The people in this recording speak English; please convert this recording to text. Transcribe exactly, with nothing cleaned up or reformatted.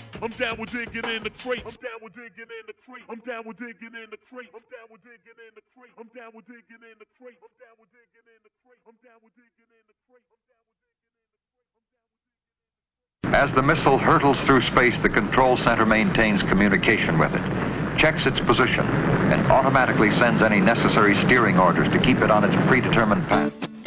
I'm down with digging in the crates. I'm down with digging in the crates. I'm down with digging in the crates. I'm down with digging in the crates. I'm down with digging in the crates. I'm down with digging in the crates. I'm down with digging in the crates. As the missile hurtles through space, the control center maintains communication with it, checks its position, and automatically sends any necessary steering orders to keep it on its predetermined path.